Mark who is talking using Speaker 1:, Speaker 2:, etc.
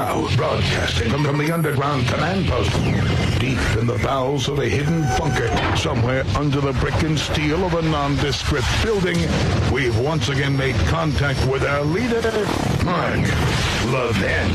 Speaker 1: Now, broadcasting from the underground command post, deep in the bowels of a hidden bunker, somewhere under the brick and steel of a nondescript building, we've once again made contact with our leader, Mark Levin.